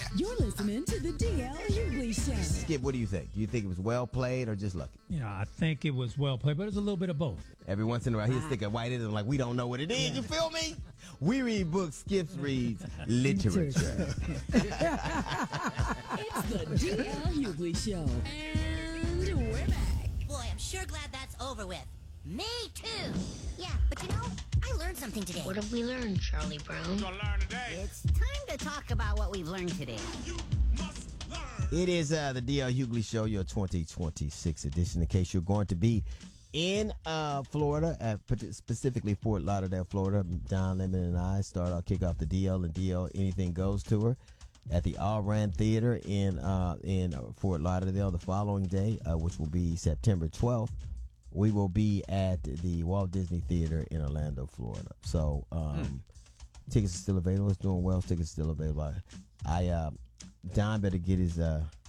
You're listening to the DL Hughley Show. Skip, what do you think? Do you think it was well played or just lucky? Yeah, I think it was well played, but it's a little bit of both. Every once in a while, he'll stick a white in and like, we don't know what it is. You feel me? We read books, Skips reads literature. It's the DL Hughley Show. And we're back. Boy, I'm sure glad that's over with. Me too. Yeah, but you know, I learned something today. What have we learned, Charlie Brown? It's time to talk about what we've learned today. It is the DL Hughley Show, your 2026 edition. In case you're going to be in Florida, specifically Fort Lauderdale, Florida, Don Lemon and I kick off the DL and DL Anything Goes tour at the All Rand Theater in Fort Lauderdale the following day, which will be September 12th. We will be at the Walt Disney Theater in Orlando, Florida. So tickets are still available. It's doing well. Tickets are still available. Don better get his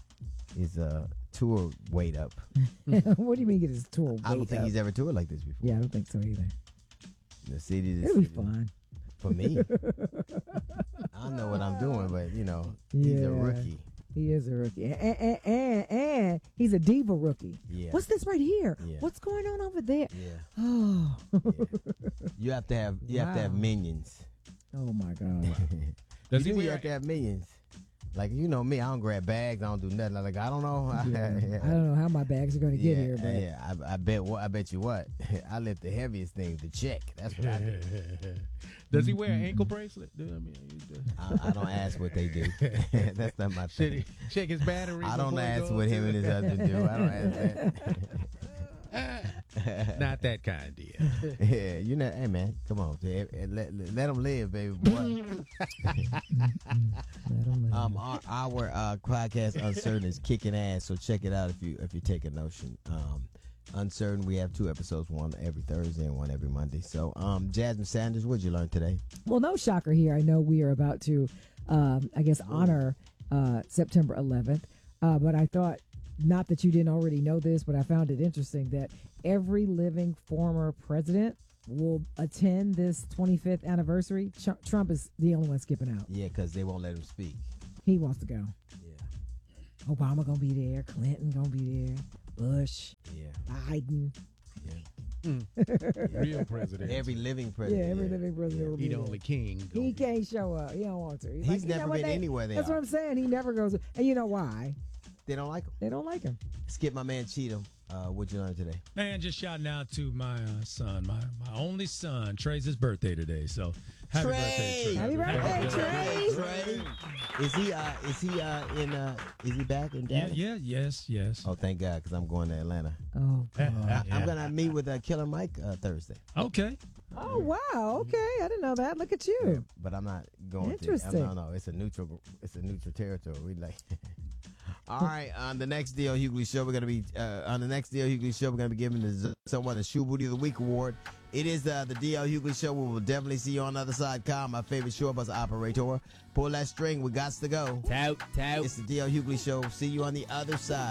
tour weight up. What do you mean get his tour weight up? I don't think he's ever toured like this before. Yeah, I don't think so either. The city. It'll be fun. For me. I know what I'm doing, but, he's a rookie. He is a rookie. And he's a diva rookie. Yeah. What's this right here? Yeah. What's going on over there? Yeah. Oh. You have to have minions. Oh, my God. You have to have minions. Like, you know me, I don't grab bags. I don't do nothing. Like, I don't know. I don't know how my bags are going to get here. But I bet you what. I lift the heaviest thing, the check. That's what I do. Does he wear an ankle bracelet? I don't ask what they do. That's not my thing. Check his battery. I don't ask what him and his husband do. I don't ask that. Not that kind, dear. Yeah, hey man, come on, let them live, baby boy. Our podcast Uncertain is kicking ass, so check it out if you take a notion. Uncertain, we have 2 episodes, one every Thursday and one every Monday. So, Jasmine Sanders, what'd you learn today? Well, no shocker here. I know we are about to, honor September 11th, but I thought, not that you didn't already know this, but I found it interesting that every living former president will attend this 25th anniversary. Trump is the only one skipping out. Yeah, because they won't let him speak. He wants to go. Yeah. Obama gonna be there. Clinton gonna be there. Bush. Yeah. Biden. Yeah. Real president. Every living president. Yeah, every living president will be He the there. only king. He can't show up. He don't want to. He's never been anywhere they That's are. what I'm saying. He never goes. And you know why? They don't like him. They don't like him. Skip, my man Cheatham. What'd you learn today? Man, just shouting out to my son, my only son. Trey's his birthday today, so happy birthday, Trey. Happy birthday, Trey. Is he back in Dallas? Yeah, yes. Oh, thank God, because I'm going to Atlanta. Oh, God. I'm going to meet with Killer Mike Thursday. Okay. Oh, wow. Okay. I didn't know that. Look at you. But I'm not going Interesting. No, it's a neutral territory. We like. All right, on the next DL Hughley Show, we're going to be giving someone a Shoe Booty of the Week award. It is the DL Hughley Show. We will definitely see you on the other side. Kyle, my favorite short bus operator. Pull that string. We got to go. Tout. It's the DL Hughley Show. See you on the other side.